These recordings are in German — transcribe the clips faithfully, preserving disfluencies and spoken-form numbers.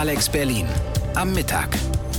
Alex Berlin am Mittag.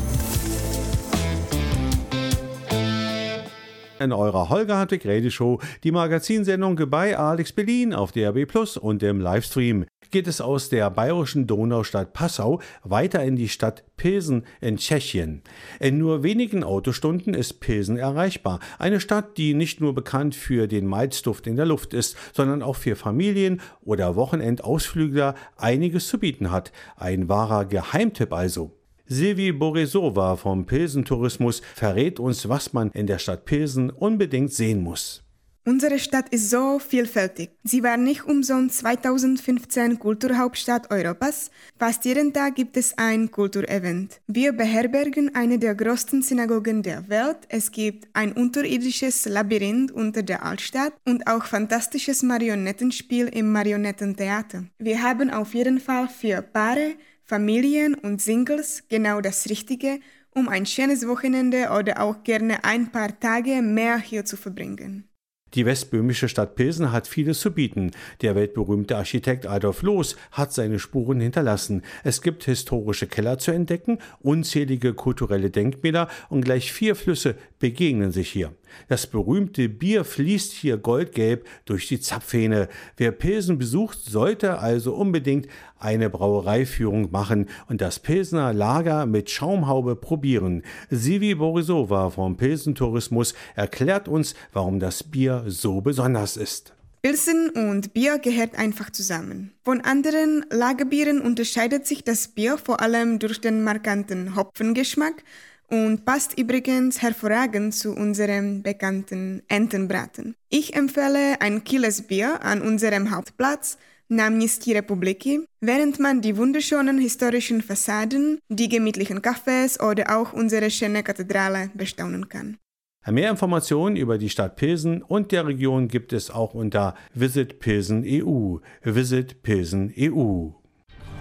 In eurer Holger Hartwig Radio Show, die Magazinsendung bei Alex Berlin auf D R B Plus und im Livestream, geht es aus der bayerischen Donaustadt Passau weiter in die Stadt Pilsen in Tschechien. In nur wenigen Autostunden ist Pilsen erreichbar. Eine Stadt, die nicht nur bekannt für den Malzduft in der Luft ist, sondern auch für Familien- oder Wochenendausflügler einiges zu bieten hat. Ein wahrer Geheimtipp also. Silvi Borisova vom Pilsen-Tourismus verrät uns, was man in der Stadt Pilsen unbedingt sehen muss. Unsere Stadt ist so vielfältig. Sie war nicht umsonst zweitausendfünfzehn Kulturhauptstadt Europas. Fast jeden Tag gibt es ein Kulturevent. Wir beherbergen eine der größten Synagogen der Welt. Es gibt ein unterirdisches Labyrinth unter der Altstadt und auch fantastisches Marionettenspiel im Marionettentheater. Wir haben auf jeden Fall für Paare, Familien und Singles genau das Richtige, um ein schönes Wochenende oder auch gerne ein paar Tage mehr hier zu verbringen. Die westböhmische Stadt Pilsen hat vieles zu bieten. Der weltberühmte Architekt Adolf Loos hat seine Spuren hinterlassen. Es gibt historische Keller zu entdecken, unzählige kulturelle Denkmäler und gleich vier Flüsse begegnen sich hier. Das berühmte Bier fließt hier goldgelb durch die Zapfhähne. Wer Pilsen besucht, sollte also unbedingt eine Brauereiführung machen und das Pilsener Lager mit Schaumhaube probieren. Silvi Borisova vom Pilsen-Tourismus erklärt uns, warum das Bier so besonders ist. Pilsen und Bier gehört einfach zusammen. Von anderen Lagerbieren unterscheidet sich das Bier vor allem durch den markanten Hopfengeschmack und passt übrigens hervorragend zu unserem bekannten Entenbraten. Ich empfehle ein kühles Bier an unserem Hauptplatz, Náměstí Republiky, während man die wunderschönen historischen Fassaden, die gemütlichen Cafés oder auch unsere schöne Kathedrale bestaunen kann. Mehr Informationen über die Stadt Pilsen und der Region gibt es auch unter Visit Pilsen E U. Visit Pilsen E U.